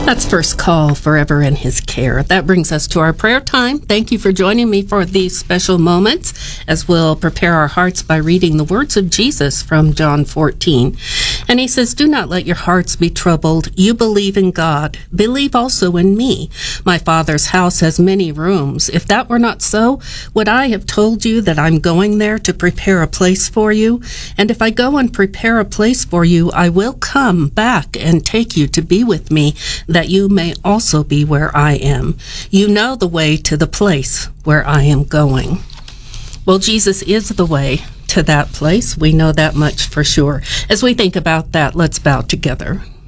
That's First Call, Forever in His Care. That brings us to our prayer time. Thank you for joining me for these special moments as we'll prepare our hearts by reading the words of Jesus from John 14. And he says, "Do not let your hearts be troubled. You believe in God. Believe also in me. My Father's house has many rooms. If that were not so, would I have told you that I'm going there to prepare a place for you? And if I go and prepare a place for you, I will come back and take you to be with me, that you may also be where I am. You know the way to the place where I am going." Well, Jesus is the way to that place. We know that much for sure. As we think about that, let's bow together.